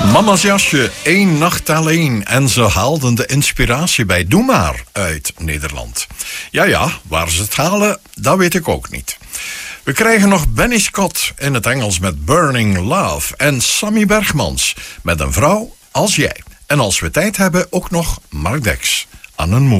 Mama's jasje, 1 nacht alleen. En ze haalden de inspiratie bij Doe Maar uit Nederland. Ja, waar ze het halen, dat weet ik ook niet. We krijgen nog Benny Scott in het Engels met Burning Love. En Sammy Bergmans met Een vrouw als jij. En als we tijd hebben, ook nog Mark Dex aan een moe.